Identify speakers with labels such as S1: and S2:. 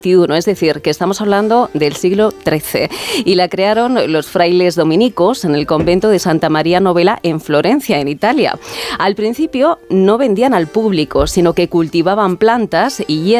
S1: es decir, que estamos hablando del siglo XIII, y la crearon los frailes dominicos en el convento de Santa María Novella en Florencia, en Italia. Al principio no vendían al público, sino que cultivaban plantas y